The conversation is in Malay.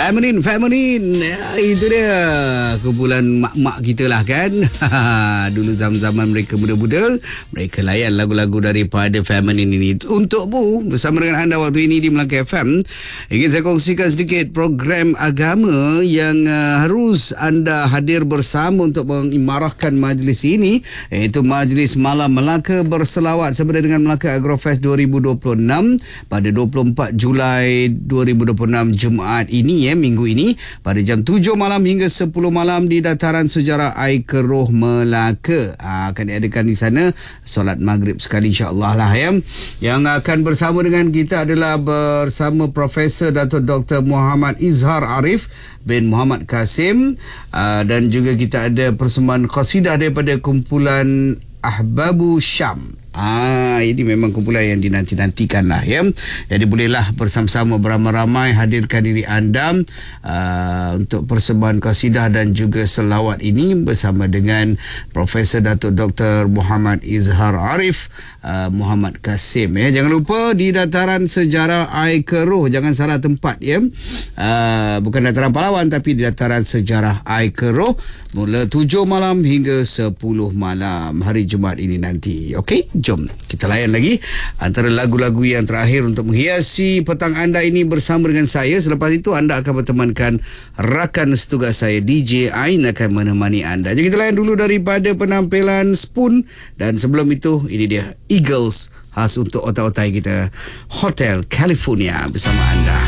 Feminine. Itu dia kumpulan mak-mak kita lah kan. Dulu zaman-zaman mereka muda-muda, mereka layan lagu-lagu daripada Feminine ini. Untuk Bu, bersama dengan anda waktu ini di Melaka FM, ingin saya kongsikan sedikit program agama yang harus anda hadir bersama untuk mengimarahkan majlis ini, iaitu Majlis Malam Melaka Berselawat sebenarnya dengan Melaka Agrofest 2026 pada 24 Julai 2026 Jumaat ini, minggu ini, pada jam 7 malam hingga 10 malam di Dataran Sejarah Air Keruh Melaka. Akan diadakan di sana solat maghrib sekali insya-Allah lah ya. Yang akan bersama dengan kita adalah bersama Profesor Datuk Dr. Muhammad Izhar Arif bin Muhammad Kasim, dan juga kita ada persembahan qasidah daripada kumpulan Ahbabu Syam. Ini memang kumpulan yang dinanti-nantikan lah ya. Jadi bolehlah bersama-sama beramai-ramai hadirkan diri anda untuk persembahan qasidah dan juga selawat ini bersama dengan Profesor Datuk Dr. Muhammad Izhar Arif Muhammad Kasim ya. Jangan lupa di Dataran Sejarah Air Keruh, jangan salah tempat ya. Bukan Dataran Pahlawan tapi di Dataran Sejarah Air Keruh, mula 7 malam hingga 10 malam hari Jumaat ini nanti. Okey, jom kita layan lagi antara lagu-lagu yang terakhir untuk menghiasi petang anda ini bersama dengan saya. Selepas itu anda akan bertemankan rakan setugas saya DJ Ain akan menemani anda. Jadi kita layan dulu daripada penampilan Spoon, dan sebelum itu ini dia Eagles khas untuk otak-otak kita, Hotel California bersama anda.